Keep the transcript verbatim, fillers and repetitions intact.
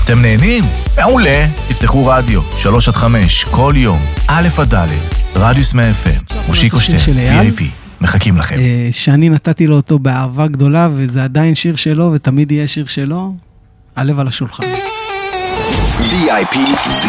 אתם נהנים? מעולה. תפתחו רדיו, שלוש עד חמש, כל יום, א' עד ד', רדיוס מאה אף אם, מושיקו שטרן, וי איי פי, מחכים לכם. שאני נתתי לו אותו באהבה גדולה, וזה עדיין שיר שלו, ותמיד יהיה שיר שלו, הלב על השולחן. וי איי פי